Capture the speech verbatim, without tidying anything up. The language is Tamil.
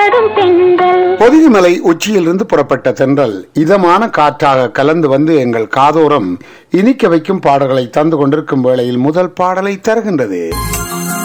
வரும் தென்றல். பொதிகைமலை உச்சியிலிருந்து புறப்பட்ட தென்றல் இதமான காற்றாக கலந்து வந்து எங்கள் காதோரம் இனிக்க வைக்கும் பாடல்களை தந்து கொண்டிருக்கும் வேளையில் முதல் பாடலை தருகின்றது.